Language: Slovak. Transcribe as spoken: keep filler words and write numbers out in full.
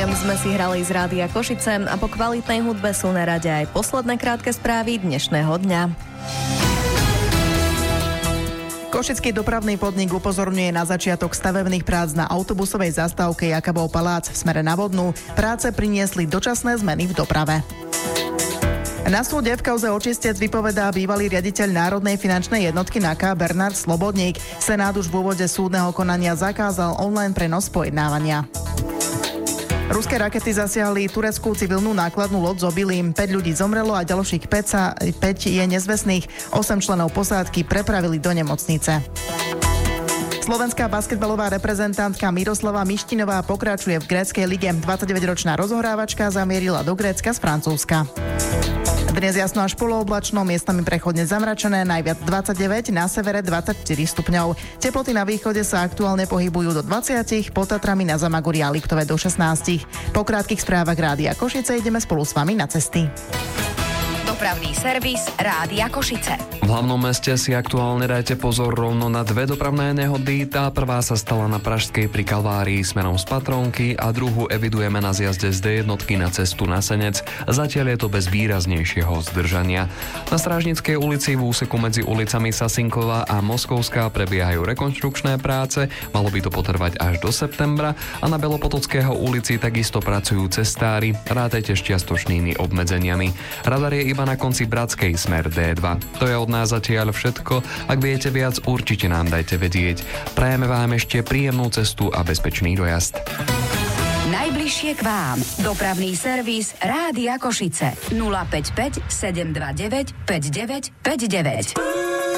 Anthem sme si hrali z Rádia Košice a po kvalitnej hudbe sú na rade aj posledné krátke správy dnešného dňa. Košický dopravný podnik upozorňuje na začiatok stavebných prác na autobusovej zastávke Jakabov palác v smere na Vodnú. Práce priniesli dočasné zmeny v doprave. Na súde v kauze očistec vypovedá bývalý riaditeľ Národnej finančnej jednotky NAKA Bernard Slobodník. Senát už v úvode súdneho konania zakázal online prenos pojednávania. Ruské rakety zasiahli tureckú civilnú nákladnú loď s obilím. päť ľudí zomrelo a ďalších päť je nezvestných. osem členov posádky prepravili do nemocnice. Slovenská basketbalová reprezentantka Miroslava Mištinová pokračuje v gréckej lige. dvadsaťdeväťročná rozohrávačka zamierila do Grécka z Francúzska. Dnes jasno až polooblačno, miestami prechodne zamračené, najviac dvadsaťdeväť, na severe dvadsaťštyri stupňov. Teploty na východe sa aktuálne pohybujú do dvadsať, pod Tatrami na Zamagori a Liptove do šestnásť. Po krátkych správach Rádia Košice ideme spolu s vami na cesty. Dopravný servis Rádia Košice. V hlavnom meste si aktuálne dajte pozor rovno na dve dopravné nehody. Tá prvá sa stala na Pražskej pri Kalvárii smerom z Patrónky a druhú evidujeme na zjazde z dé jednotky na cestu na Senec. Zatiaľ je to bez výraznejšieho zdržania. Na Strážnickej ulici v úseku medzi ulicami Sasinková a Moskovská prebiehajú rekonštrukčné práce. Malo by to potrvať až do septembra a na Belopotockého ulici takisto pracujú cestári. Rátajte s čiastočnými obmedzeniami. Radar je iba na konci Bratskej smer dé dva. To je od nás zatiaľ všetko. Ak viete viac, určite nám dajte vedieť. Prajeme vám ešte príjemnú cestu a bezpečný dojazd. Najbližšie k vám. Dopravný servis Rádia Košice. nula päť päť sedem dva deväť päť deväť päť deväť.